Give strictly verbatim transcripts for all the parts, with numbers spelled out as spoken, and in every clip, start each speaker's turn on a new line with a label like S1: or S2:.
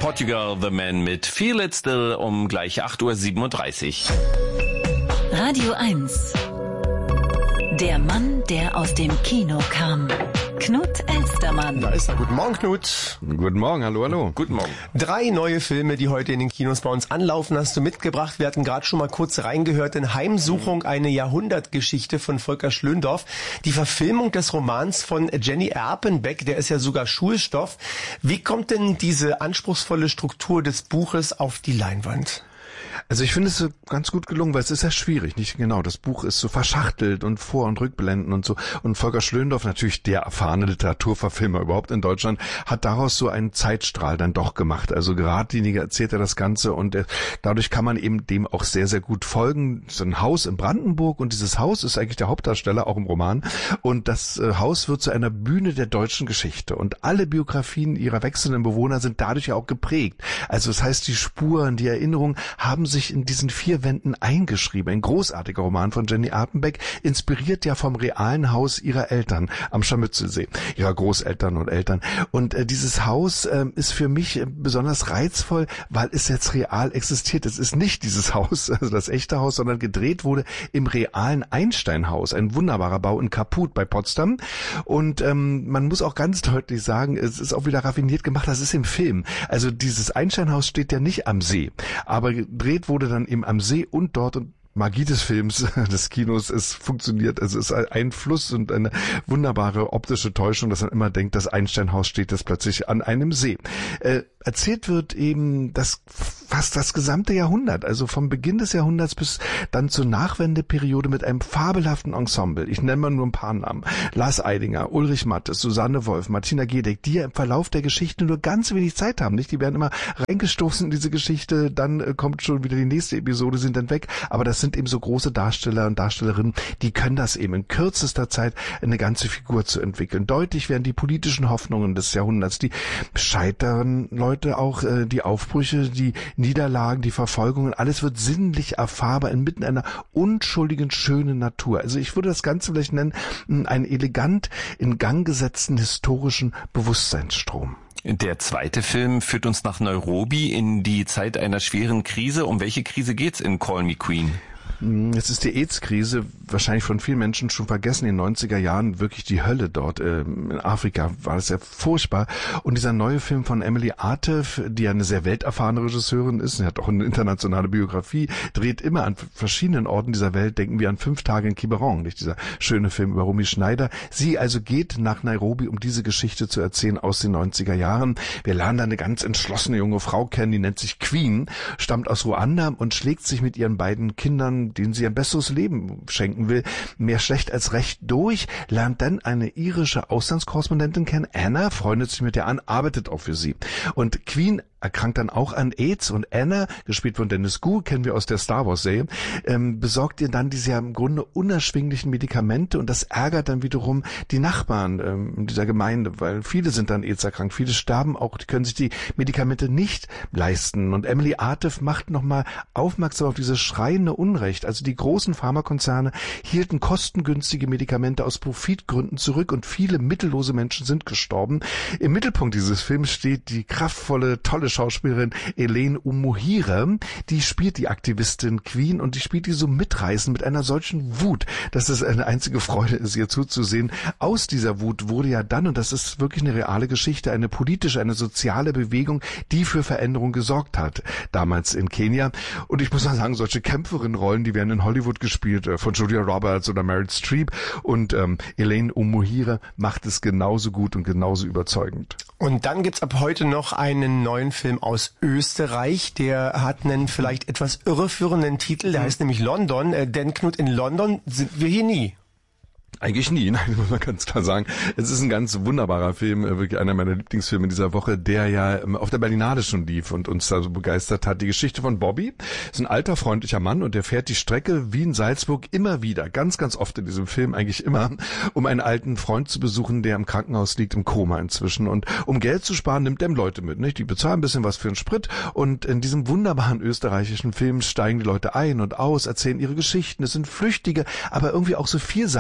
S1: Portugal The Man mit Feel It Still um gleich acht Uhr siebenunddreißig.
S2: Radio eins. Der Mann, der aus dem Kino kam. Knut Elstermann.
S3: Da ist er. Guten Morgen, Knut.
S4: Guten Morgen, hallo, hallo.
S1: Guten Morgen.
S3: Drei neue Filme, die heute in den Kinos bei uns anlaufen, hast du mitgebracht. Wir hatten gerade schon mal kurz reingehört in Heimsuchung, eine Jahrhundertgeschichte von Volker Schlöndorff. Die Verfilmung des Romans von Jenny Erpenbeck, der ist ja sogar Schulstoff. Wie kommt denn diese anspruchsvolle Struktur des Buches auf die Leinwand?
S4: Also ich finde es ganz gut gelungen, weil es ist ja schwierig, nicht genau. Das Buch ist so verschachtelt und Vor- und Rückblenden und so. Und Volker Schlöndorff, natürlich der erfahrene Literaturverfilmer überhaupt in Deutschland, hat daraus so einen Zeitstrahl dann doch gemacht. Also geradliniger erzählt er das Ganze und er, dadurch kann man eben dem auch sehr, sehr gut folgen. So ein Haus in Brandenburg und dieses Haus ist eigentlich der Hauptdarsteller, auch im Roman. Und das äh, Haus wird zu einer Bühne der deutschen Geschichte. Und alle Biografien ihrer wechselnden Bewohner sind dadurch ja auch geprägt. Also das heißt, die Spuren, die Erinnerungen haben sich in diesen vier Wänden eingeschrieben. Ein großartiger Roman von Jenny Erpenbeck, inspiriert ja vom realen Haus ihrer Eltern am Scharmützelsee, ihrer Großeltern und Eltern. Und äh, dieses Haus äh, ist für mich äh, besonders reizvoll, weil es jetzt real existiert. Es ist nicht dieses Haus, also das echte Haus, sondern gedreht wurde im realen Einstein-Haus. Ein wunderbarer Bau in Kaput bei Potsdam. Und ähm, man muss auch ganz deutlich sagen, es ist auch wieder raffiniert gemacht, das ist im Film. Also dieses Einstein-Haus steht ja nicht am See, aber gedreht wurde dann eben am See und dort, und Magie des Films, des Kinos, es funktioniert, es ist ein Fluss und eine wunderbare optische Täuschung, dass man immer denkt, das Einsteinhaus steht jetzt plötzlich an einem See. Äh, erzählt wird eben das fast das gesamte Jahrhundert, also vom Beginn des Jahrhunderts bis dann zur Nachwendeperiode mit einem fabelhaften Ensemble. Ich nenne mal nur ein paar Namen. Lars Eidinger, Ulrich Mattes, Susanne Wolf, Martina Gedeck, die ja im Verlauf der Geschichte nur ganz wenig Zeit haben, nicht? Die werden immer reingestoßen in diese Geschichte, dann äh, kommt schon wieder die nächste Episode, sind dann weg, aber das sind eben so große Darsteller und Darstellerinnen, die können das eben in kürzester Zeit eine ganze Figur zu entwickeln. Deutlich werden die politischen Hoffnungen des Jahrhunderts, die scheitern Leute auch, äh, die Aufbrüche, die Niederlagen, die Verfolgungen, alles wird sinnlich erfahrbar inmitten einer unschuldigen, schönen Natur. Also ich würde das Ganze vielleicht nennen, einen elegant in Gang gesetzten historischen Bewusstseinsstrom.
S1: Der zweite Film führt uns nach Nairobi in die Zeit einer schweren Krise. Um welche Krise geht's in Call Me Queen?
S4: Es ist die AIDS-Krise, wahrscheinlich von vielen Menschen schon vergessen, in den neunziger Jahren wirklich die Hölle dort. Äh, in Afrika war das ja furchtbar. Und dieser neue Film von Emily Artef, die ja eine sehr welterfahrene Regisseurin ist, sie hat auch eine internationale Biografie, dreht immer an verschiedenen Orten dieser Welt. Denken wir an Fünf Tage in Quiberon, nicht dieser schöne Film über Romy Schneider. Sie also geht nach Nairobi, um diese Geschichte zu erzählen aus den neunziger Jahren. Wir lernen da eine ganz entschlossene junge Frau kennen, die nennt sich Queen, stammt aus Ruanda und schlägt sich mit ihren beiden Kindern, denen sie ein besseres Leben schenken will, mehr schlecht als recht durch, lernt dann eine irische Auslandskorrespondentin kennen, Anna, freundet sich mit der an, arbeitet auch für sie. Und Queen erkrankt dann auch an AIDS und Anna, gespielt von Dennis Gu, kennen wir aus der Star Wars Serie, ähm, besorgt ihr dann diese ja im Grunde unerschwinglichen Medikamente, und das ärgert dann wiederum die Nachbarn ähm, dieser Gemeinde, weil viele sind dann AIDS erkrankt, viele sterben auch, die können sich die Medikamente nicht leisten. Und Emily Artef macht nochmal aufmerksam auf dieses schreiende Unrecht. Also die großen Pharmakonzerne hielten kostengünstige Medikamente aus Profitgründen zurück und viele mittellose Menschen sind gestorben. Im Mittelpunkt dieses Films steht die kraftvolle, tolle Schauspielerin Elaine Umuhire, die spielt die Aktivistin Queen und die spielt die so mitreißend mit einer solchen Wut, dass es eine einzige Freude ist, ihr zuzusehen. Aus dieser Wut wurde ja dann, und das ist wirklich eine reale Geschichte, eine politische, eine soziale Bewegung, die für Veränderung gesorgt hat, damals in Kenia. Und ich muss mal sagen, solche Kämpferinnenrollen, die werden in Hollywood gespielt, äh, von Julia Roberts oder Meryl Streep, und ähm, Elaine Umuhire macht es genauso gut und genauso überzeugend.
S3: Und dann gibt's ab heute noch einen neuen Film aus Österreich, der hat einen vielleicht etwas irreführenden Titel, der mhm. heißt nämlich London, äh, denn Knut, in London sind wir hier nie.
S4: Eigentlich nie, nein, muss man ganz klar sagen. Es ist ein ganz wunderbarer Film, wirklich einer meiner Lieblingsfilme dieser Woche, der ja auf der Berlinale schon lief und uns da so begeistert hat. Die Geschichte von Bobby ist ein alter, freundlicher Mann und der fährt die Strecke Wien-Salzburg immer wieder, ganz, ganz oft in diesem Film, eigentlich immer, um einen alten Freund zu besuchen, der im Krankenhaus liegt, im Koma inzwischen. Und um Geld zu sparen, nimmt er Leute mit, nicht? Die bezahlen ein bisschen was für den Sprit, und in diesem wunderbaren österreichischen Film steigen die Leute ein und aus, erzählen ihre Geschichten. Es sind flüchtige, aber irgendwie auch so vielsagende Begebenheiten.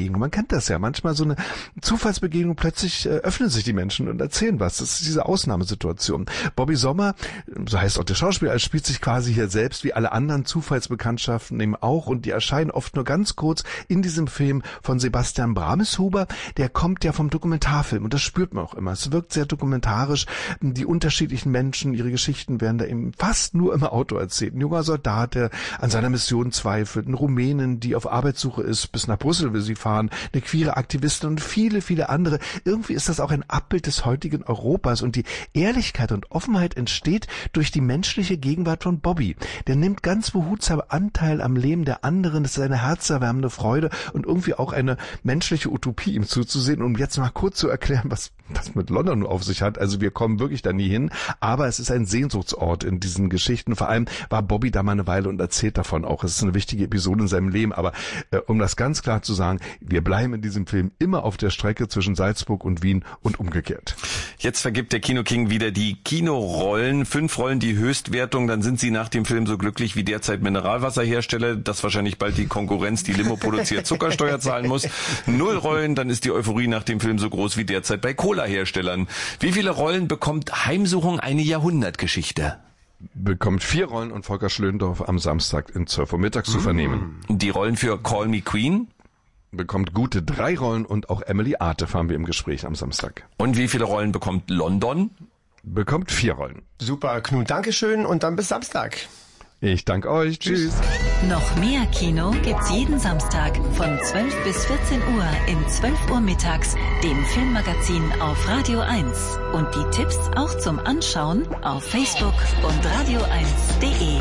S4: Zufallsbegegnung. Man kennt das ja. Manchmal so eine Zufallsbegegnung, plötzlich äh, öffnen sich die Menschen und erzählen was. Das ist diese Ausnahmesituation. Bobby Sommer, so heißt auch der Schauspieler, spielt sich quasi hier selbst wie alle anderen Zufallsbekanntschaften eben auch, und die erscheinen oft nur ganz kurz in diesem Film von Sebastian Brameshuber. Der kommt ja vom Dokumentarfilm und das spürt man auch immer. Es wirkt sehr dokumentarisch. Die unterschiedlichen Menschen, ihre Geschichten werden da eben fast nur im Auto erzählt. Ein junger Soldat, der an seiner Mission zweifelt, eine Rumänin, die auf Arbeitssuche ist, bis nach Brüssel will sie fahren, eine queere Aktivistin und viele, viele andere. Irgendwie ist das auch ein Abbild des heutigen Europas, und die Ehrlichkeit und Offenheit entsteht durch die menschliche Gegenwart von Bobby. Der nimmt ganz behutsam Anteil am Leben der anderen. Das ist eine herzerwärmende Freude und irgendwie auch eine menschliche Utopie, ihm zuzusehen. Um jetzt mal kurz zu erklären, was das mit London auf sich hat. Also wir kommen wirklich da nie hin, aber es ist ein Sehnsuchtsort in diesen Geschichten. Vor allem war Bobby da mal eine Weile und erzählt davon auch. Es ist eine wichtige Episode in seinem Leben, aber äh, um das ganz klar zu sagen, wir bleiben in diesem Film immer auf der Strecke zwischen Salzburg und Wien und umgekehrt.
S1: Jetzt vergibt der Kino-King wieder die Kinorollen. Fünf Rollen die Höchstwertung, dann sind sie nach dem Film so glücklich wie derzeit Mineralwasserhersteller, dass wahrscheinlich bald die Konkurrenz, die Limo produziert, Zuckersteuer zahlen muss. Null Rollen, dann ist die Euphorie nach dem Film so groß wie derzeit bei Cola-Herstellern. Wie viele Rollen bekommt Heimsuchung eine Jahrhundertgeschichte?
S4: Bekommt vier Rollen und Volker Schlöndorff am Samstag in zwölf Uhr mittags zu vernehmen.
S1: Die Rollen für Call Me Queen?
S4: Bekommt gute drei Rollen, und auch Emily Artef haben wir im Gespräch am Samstag.
S1: Und wie viele Rollen bekommt London?
S4: Bekommt vier Rollen.
S3: Super, Knut, Dankeschön und dann bis Samstag.
S4: Ich danke euch. Tschüss.
S2: Noch mehr Kino gibt's jeden Samstag von zwölf bis vierzehn Uhr in zwölf Uhr mittags, dem Filmmagazin auf Radio eins. Und die Tipps auch zum Anschauen auf Facebook und radio eins punkt de.